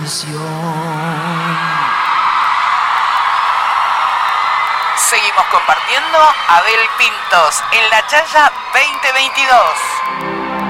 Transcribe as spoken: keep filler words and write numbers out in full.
canción. Seguimos compartiendo Abel Pintos en La Chaya veinte veintidós.